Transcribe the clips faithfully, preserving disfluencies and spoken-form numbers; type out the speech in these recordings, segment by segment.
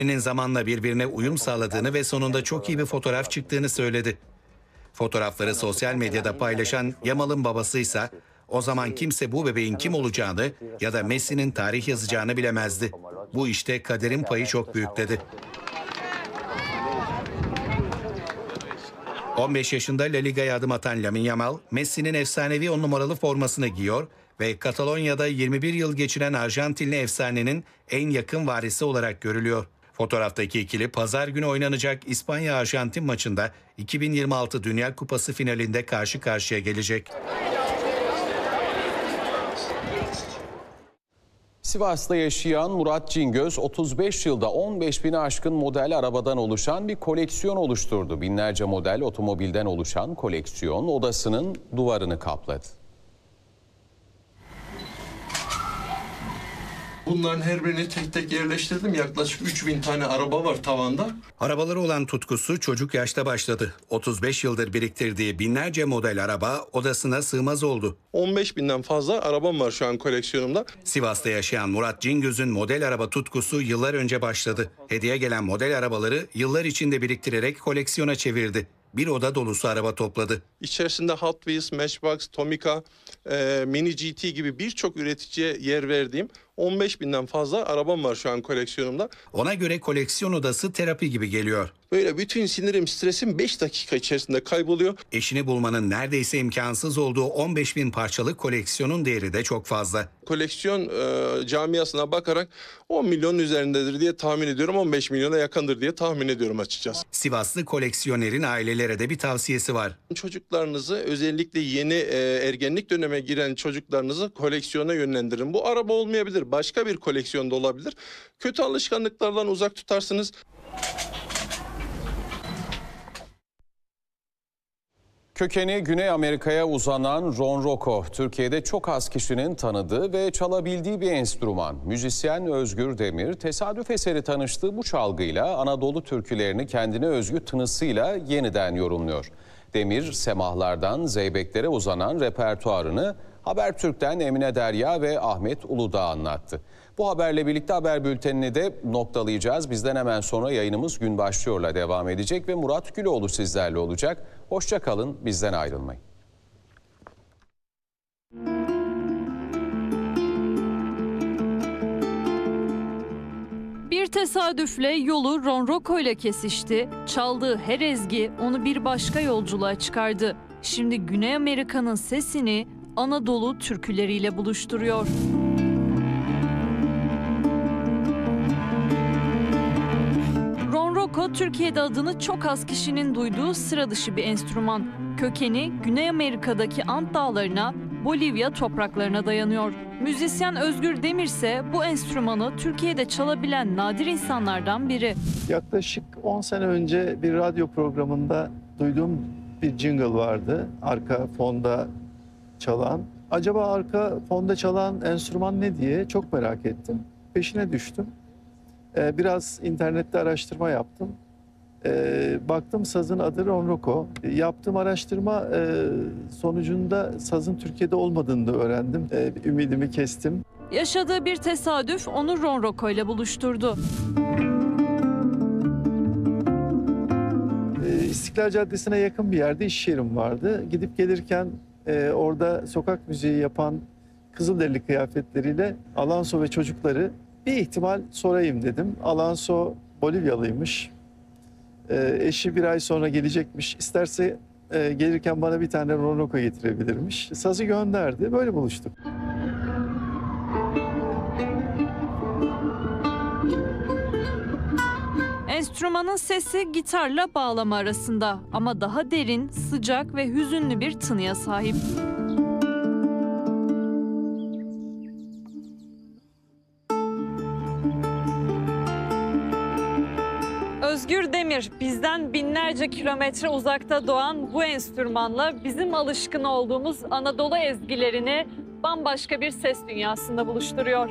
zamanla birbirine uyum sağladığını ve sonunda çok iyi bir fotoğraf çıktığını söyledi. Fotoğrafları sosyal medyada paylaşan Yamal'ın babasıysa o zaman kimse bu bebeğin kim olacağını ya da Messi'nin tarih yazacağını bilemezdi. Bu işte kaderin payı çok büyük dedi. on beş yaşında La Liga'ya adım atan Lamine Yamal, Messi'nin efsanevi on numaralı formasını giyiyor ve Katalonya'da yirmi bir yıl geçiren Arjantinli efsanenin en yakın varisi olarak görülüyor. Fotoğraftaki ikili pazar günü oynanacak İspanya-Arjantin maçında iki bin yirmi altı Dünya Kupası finalinde karşı karşıya gelecek. Sivas'ta yaşayan Murat Cingöz otuz beş yılda on beş bini aşkın model arabadan oluşan bir koleksiyon oluşturdu. Binlerce model otomobilden oluşan koleksiyon odasının duvarını kapladı. Bunların her birini tek tek yerleştirdim. Yaklaşık üç bin tane araba var tavanda. Arabalara olan tutkusu çocuk yaşta başladı. otuz beş yıldır biriktirdiği binlerce model araba odasına sığmaz oldu. on beş binden fazla arabam var şu an koleksiyonumda. Sivas'ta yaşayan Murat Cingöz'ün model araba tutkusu yıllar önce başladı. Hediye gelen model arabaları yıllar içinde biriktirerek koleksiyona çevirdi. Bir oda dolusu araba topladı. İçerisinde Hot Wheels, Matchbox, Tomica, e, Mini G T gibi birçok üreticiye yer verdiğim on beş binden fazla arabam var şu an koleksiyonumda. Ona göre koleksiyon odası terapi gibi geliyor. Böyle bütün sinirim, stresim beş dakika içerisinde kayboluyor. Eşini bulmanın neredeyse imkansız olduğu on beş bin parçalık koleksiyonun değeri de çok fazla. Koleksiyon e, camiasına bakarak on milyonun üzerindedir diye tahmin ediyorum. on beş milyona yakındır diye tahmin ediyorum açıkçası. Sivaslı koleksiyonerin ailelere de bir tavsiyesi var. Çocuklarınızı, özellikle yeni e, ergenlik döneme giren çocuklarınızı koleksiyona yönlendirin. Bu araba olmayabilir, başka bir koleksiyonda olabilir. Kötü alışkanlıklardan uzak tutarsınız. Kökeni Güney Amerika'ya uzanan ronroko, Türkiye'de çok az kişinin tanıdığı ve çalabildiği bir enstrüman. Müzisyen Özgür Demir, tesadüf eseri tanıştığı bu çalgıyla Anadolu türkülerini kendine özgü tınısıyla yeniden yorumluyor. Demir, semahlardan zeybeklere uzanan repertuarını Habertürk'ten Emine Derya ve Ahmet Uludağ anlattı. Bu haberle birlikte haber bültenini de noktalayacağız. Bizden hemen sonra yayınımız Gün Başlıyor'la devam edecek ve Murat Güloğlu sizlerle olacak. Hoşça kalın, bizden ayrılmayın. Bir tesadüfle yolu ronroko ile kesişti. Çaldığı her ezgi onu bir başka yolculuğa çıkardı. Şimdi Güney Amerika'nın sesini Anadolu türküleriyle buluşturuyor. Ronroko, Türkiye'de adını çok az kişinin duyduğu sıra dışı bir enstrüman. Kökeni Güney Amerika'daki Ant Dağları'na, Bolivya topraklarına dayanıyor. Müzisyen Özgür Demir ise bu enstrümanı Türkiye'de çalabilen nadir insanlardan biri. Yaklaşık on sene önce bir radyo programında duyduğum bir jingle vardı. Arka fonda çalan. Acaba arka fonda çalan enstrüman ne diye çok merak ettim. Peşine düştüm. Ee, biraz internette araştırma yaptım. Ee, baktım sazın adı ronroko. Ee, yaptığım araştırma e, sonucunda sazın Türkiye'de olmadığını da öğrendim. Ee, ümidimi kestim. Yaşadığı bir tesadüf onu ronroko ile buluşturdu. Ee, İstiklal Caddesi'ne yakın bir yerde iş yerim vardı. Gidip gelirken e, orada sokak müziği yapan Kızılderili kıyafetleriyle Alanso ve çocukları bir ihtimal sorayım dedim. Alanso Bolivyalıymış. Ee, eşi bir ay sonra gelecekmiş. İsterse e, gelirken bana bir tane ronroko getirebilirmiş. Sazı gönderdi. Böyle buluştuk. Enstrümanın sesi gitarla bağlama arasında ama daha derin, sıcak ve hüzünlü bir tınıya sahip. Özgür Demir, bizden binlerce kilometre uzakta doğan bu enstrümanla bizim alışkın olduğumuz Anadolu ezgilerini bambaşka bir ses dünyasında buluşturuyor.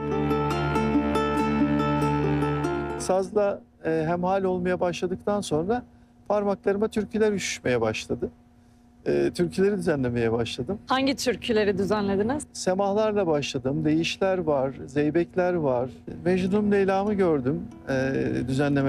Sazla e, hemhal olmaya başladıktan sonra parmaklarıma türküler üşüşmeye başladı. e, türküleri düzenlemeye başladım. Hangi türküleri düzenlediniz? Semahlarla başladım. Değişler var, zeybekler var. Mecnun Leyla'mı gördüm e, düzenleme